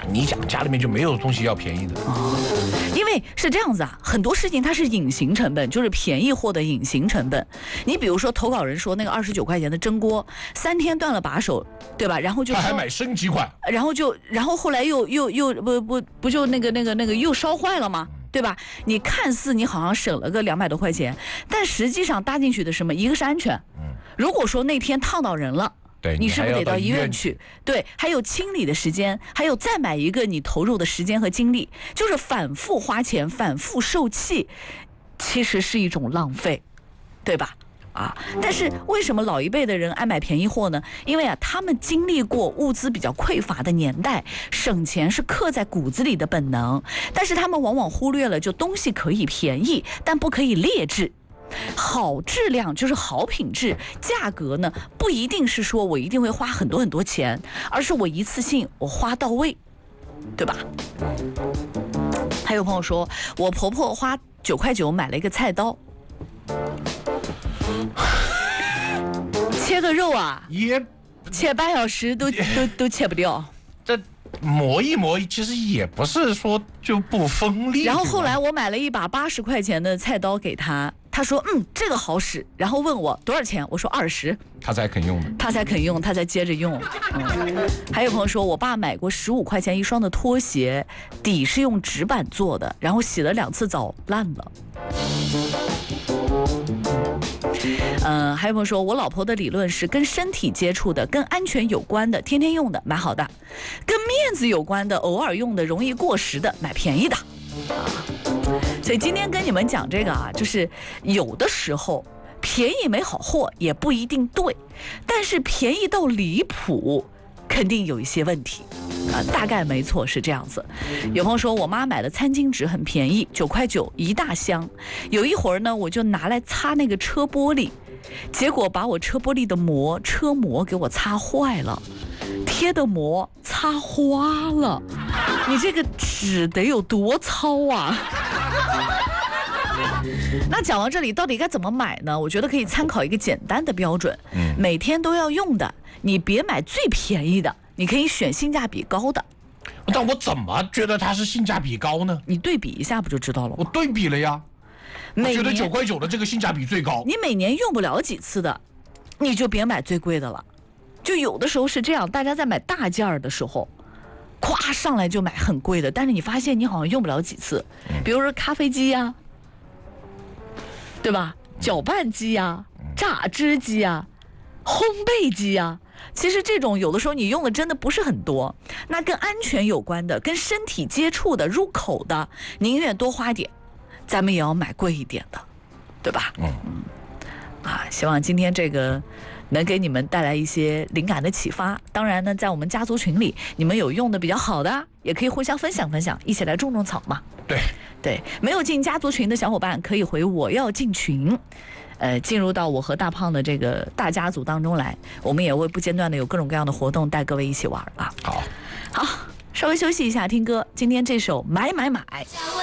你讲家里面就没有东西要便宜的因为是这样子啊，很多事情它是隐形成本，就是便宜货的隐形成本。你比如说投稿人说那个29块钱的蒸锅，3天断了把手，对吧？然后就他还买升级款， 然后后来又不就那个又烧坏了吗？对吧？你看似你好像省了个200多块钱，但实际上搭进去的什么？一个是安全，如果说那天烫到人了。 对， 你是不是得到医院去？对，还有清理的时间，还有再买一个你投入的时间和精力，就是反复花钱、反复受气，其实是一种浪费，对吧？但是为什么老一辈的人爱买便宜货呢？因为他们经历过物资比较匮乏的年代，省钱是刻在骨子里的本能，但是他们往往忽略了，就东西可以便宜，但不可以劣质。好质量就是好品质，价格呢不一定是说我一定会花很多很多钱，而是我一次性我花到位，对吧？还有朋友说，我婆婆花9块9买了一个菜刀，切个肉啊， 也切半小时都切不掉。 这磨一磨，其实也不是说就不锋利。 然后后来我买了一把80块钱的菜刀给他。他说这个好使，然后问我多少钱，我说20， 他才肯用的， 他才肯用，他才接着用。还有朋友说，我爸买过15块钱一双的拖鞋，底是用纸板做的，然后洗了2次澡烂了。还有朋友说，我老婆的理论是跟身体接触的、跟安全有关的、天天用的买好的，跟面子有关的、偶尔用的、容易过时的买便宜的。所以今天跟你们讲这个就是有的时候便宜没好货也不一定对，但是便宜到离谱肯定有一些问题大概没错是这样子。有朋友说，我妈买的餐巾纸很便宜，9块9一大箱，有一会儿呢我就拿来擦那个车玻璃，结果把我车玻璃的车膜给我擦坏了，贴的膜擦花了，你这个纸得有多糙啊！那讲到这里，到底该怎么买呢？我觉得可以参考一个简单的标准，每天都要用的，你别买最便宜的，你可以选性价比高的。 但我怎么觉得它是性价比高呢？ 你对比一下不就知道了吗？ 我对比了呀，我觉得9块9的这个性价比最高。 你每年用不了几次的，你就别买最贵的了。就有的时候是这样，大家在买大件儿的时候，咵上来就买很贵的，但是你发现你好像用不了几次，比如说咖啡机呀，对吧？搅拌机呀、榨汁机呀、烘焙机呀，其实这种有的时候你用的真的不是很多。那跟安全有关的、跟身体接触的、入口的，宁愿多花点，咱们也要买贵一点的，对吧？希望今天这个能给你们带来一些灵感的启发。当然呢，在我们家族群里，你们有用的比较好的，也可以互相分享分享，一起来种种草嘛。对，没有进家族群的小伙伴可以回我要进群，进入到我和大胖的这个大家族当中来。我们也会不间断的有各种各样的活动带各位一起玩啊。好，稍微休息一下，听歌。今天这首买买买。